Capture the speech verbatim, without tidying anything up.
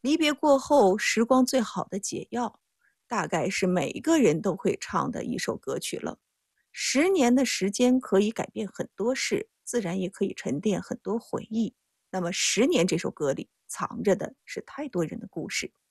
离别过后，时光最好的解药，大概是每一个人都会唱的一首歌曲了。十年的时间可以改变很多事，自然也可以沉淀很多回忆。那么《十年》这首歌里藏着的是太多人的故事。